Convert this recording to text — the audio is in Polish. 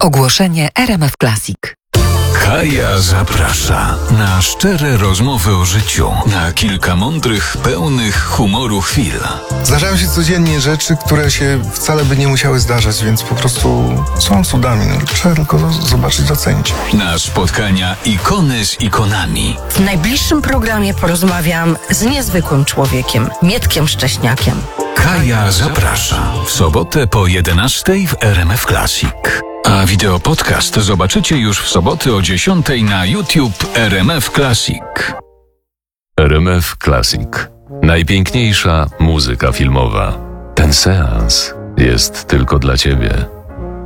Ogłoszenie RMF Classic. Kaja zaprasza na szczere rozmowy o życiu, na kilka mądrych, pełnych humoru chwil. Zdarzają się codziennie rzeczy, które się wcale by nie musiały zdarzać, więc po prostu są cudami. Trzeba tylko zobaczyć, docenić. Na spotkania ikony z ikonami. W najbliższym programie porozmawiam z niezwykłym człowiekiem, Mietkiem Szcześniakiem. Kaja zaprasza. W sobotę po 11:00 w RMF Classic. A wideo podcast zobaczycie już w soboty o 10:00 na YouTube RMF Classic. RMF Classic. Najpiękniejsza muzyka filmowa. Ten seans jest tylko dla Ciebie.